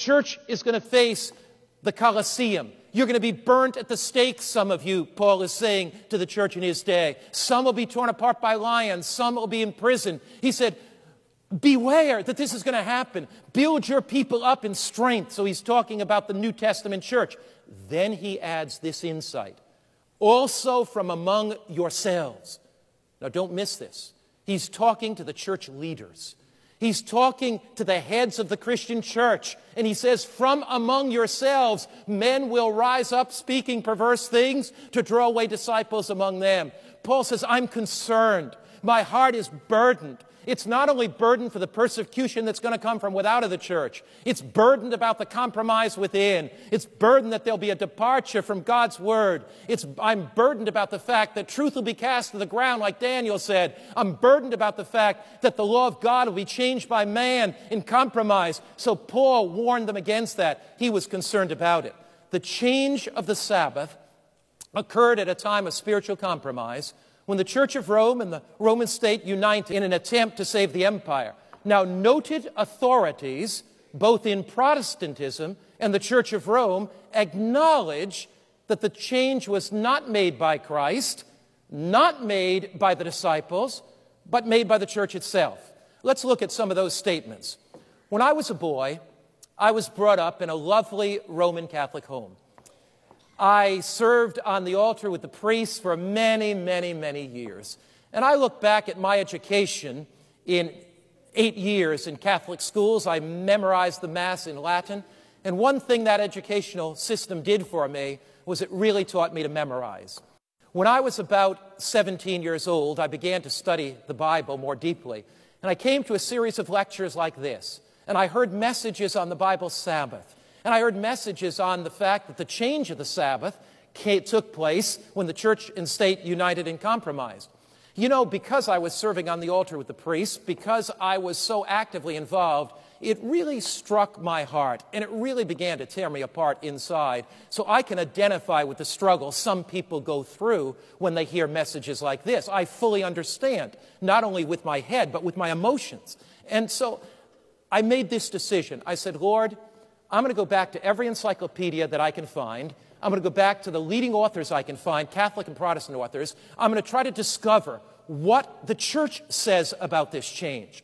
church is going to face the Colosseum. You're going to be burnt at the stake, some of you, Paul is saying to the church in his day. Some will be torn apart by lions. Some will be in prison. He said, beware that this is going to happen. Build your people up in strength. So he's talking about the New Testament church. Then he adds this insight. Also from among yourselves. Now don't miss this. He's talking to the church leaders. He's talking to the heads of the Christian church. And he says, from among yourselves, men will rise up speaking perverse things to draw away disciples among them. Paul says, I'm concerned. My heart is burdened. It's not only burdened for the persecution that's going to come from without of the church. It's burdened about the compromise within. It's burdened that there'll be a departure from God's word. I'm burdened about the fact that truth will be cast to the ground, like Daniel said. I'm burdened about the fact that the law of God will be changed by man in compromise. So Paul warned them against that. He was concerned about it. The change of the Sabbath occurred at a time of spiritual compromise, when the Church of Rome and the Roman state united in an attempt to save the empire. Now, noted authorities, both in Protestantism and the Church of Rome, acknowledge that the change was not made by Christ, not made by the disciples, but made by the church itself. Let's look at some of those statements. When I was a boy, I was brought up in a lovely Roman Catholic home. I served on the altar with the priests for many, many, many years. And I look back at my education in 8 years in Catholic schools. I memorized the Mass in Latin. And one thing that educational system did for me was it really taught me to memorize. When I was about 17 years old, I began to study the Bible more deeply. And I came to a series of lectures like this. And I heard messages on the Bible Sabbath. And I heard messages on the fact that the change of the Sabbath took place when the church and state united and compromised. You know, because I was serving on the altar with the priests, because I was so actively involved, it really struck my heart, and it really began to tear me apart inside. So I can identify with the struggle some people go through when they hear messages like this. I fully understand, not only with my head, but with my emotions. And so I made this decision. I said, Lord, I'm going to go back to every encyclopedia that I can find. I'm going to go back to the leading authors I can find, Catholic and Protestant authors. I'm going to try to discover what the church says about this change.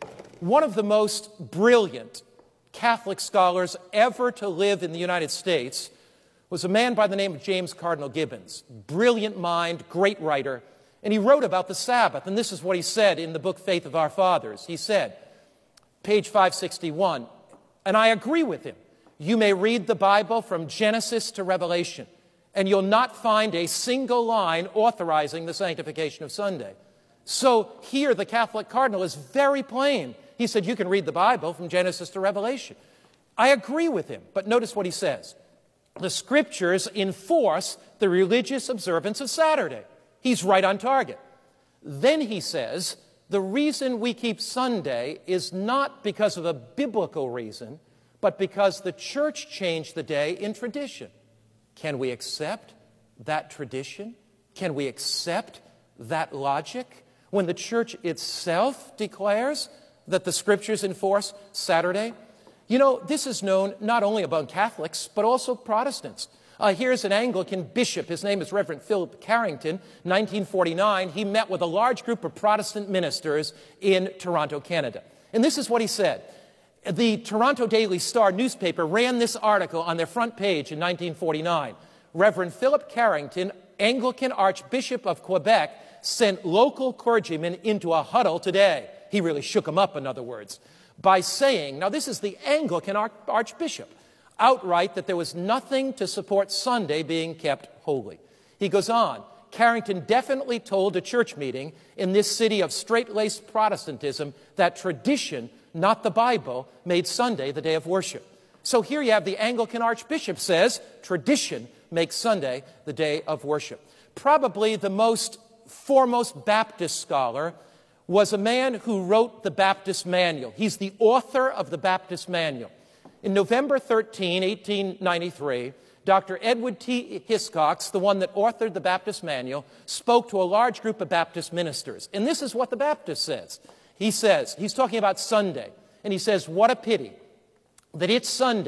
One of the most brilliant Catholic scholars ever to live in the United States was a man by the name of James Cardinal Gibbons. Brilliant mind, great writer. And he wrote about the Sabbath. And this is what he said in the book Faith of Our Fathers. He said, page 561, and I agree with him. You may read the Bible from Genesis to Revelation, and you'll not find a single line authorizing the sanctification of Sunday. So here the Catholic cardinal is very plain. He said you can read the Bible from Genesis to Revelation. I agree with him, but notice what he says. The Scriptures enforce the religious observance of Saturday. He's right on target. Then he says, the reason we keep Sunday is not because of a biblical reason, but because the church changed the day in tradition. Can we accept that tradition? Can we accept that logic when the church itself declares that the Scriptures enforce Saturday? You know, this is known not only among Catholics, but also Protestants. Here's an Anglican bishop. His name is Reverend Philip Carrington. 1949, he met with a large group of Protestant ministers in Toronto, Canada. And this is what he said. The Toronto Daily Star newspaper ran this article on their front page in 1949. Reverend Philip Carrington, Anglican Archbishop of Quebec, sent local clergymen into a huddle today. He really shook them up, in other words, by saying, now this is the Anglican Archbishop, outright that there was nothing to support Sunday being kept holy. He goes on, Carrington definitely told a church meeting in this city of straight-laced Protestantism that tradition, not the Bible, made Sunday the day of worship. So here you have the Anglican Archbishop says tradition makes Sunday the day of worship. Probably the foremost Baptist scholar was a man who wrote the Baptist Manual. He's the author of the Baptist Manual. In November 13, 1893, Dr. Edward T. Hiscox, the one that authored the Baptist Manual, spoke to a large group of Baptist ministers. And this is what the Baptist says. He says, he's talking about Sunday, and he says, what a pity that it's Sunday